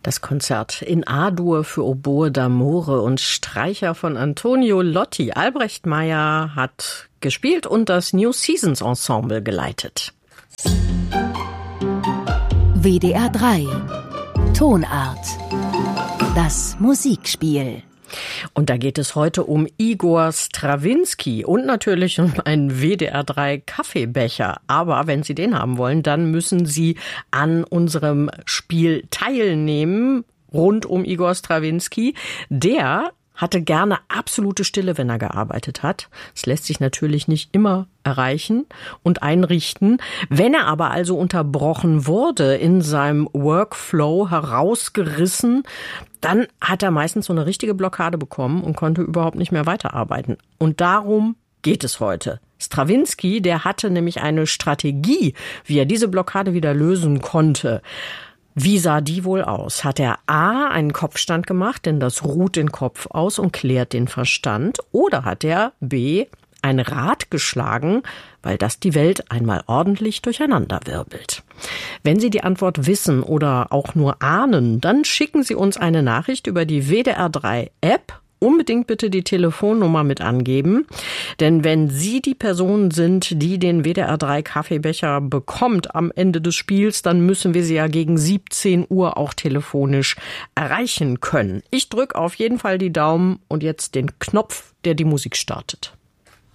Das Konzert in A-Dur für Oboe d'Amore und Streicher von Antonio Lotti. Albrecht Meyer hat gespielt und das New Seasons Ensemble geleitet. WDR 3 Tonart. Das Musikspiel. Und da geht es heute um Igor Strawinski und natürlich um einen WDR 3 Kaffeebecher. Aber wenn Sie den haben wollen, dann müssen Sie an unserem Spiel teilnehmen rund um Igor Strawinski. Der hatte gerne absolute Stille, wenn er gearbeitet hat. Das lässt sich natürlich nicht immer erreichen und einrichten. Wenn er aber also unterbrochen wurde, in seinem Workflow herausgerissen, dann hat er meistens so eine richtige Blockade bekommen und konnte überhaupt nicht mehr weiterarbeiten. Und darum geht es heute. Strawinski, der hatte nämlich eine Strategie, wie er diese Blockade wieder lösen konnte. Wie sah die wohl aus? Hat er A, einen Kopfstand gemacht, denn das ruht den Kopf aus und klärt den Verstand? Oder hat er B, ein Rad geschlagen, weil das die Welt einmal ordentlich durcheinanderwirbelt? Wenn Sie die Antwort wissen oder auch nur ahnen, dann schicken Sie uns eine Nachricht über die WDR 3 App. Unbedingt bitte die Telefonnummer mit angeben, denn wenn Sie die Person sind, die den WDR 3 Kaffeebecher bekommt am Ende des Spiels, dann müssen wir Sie ja gegen 17 Uhr auch telefonisch erreichen können. Ich drücke auf jeden Fall die Daumen und jetzt den Knopf, der die Musik startet.